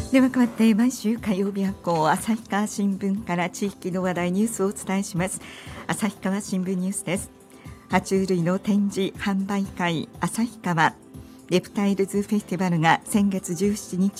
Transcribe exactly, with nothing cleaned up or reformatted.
では変わって毎週火曜日発行旭川新聞から地域の話題ニュースをお伝えします。旭川新聞ニュースです。爬虫類の展示販売会旭川レプタイルズフェスティバルが先月じゅうしちにち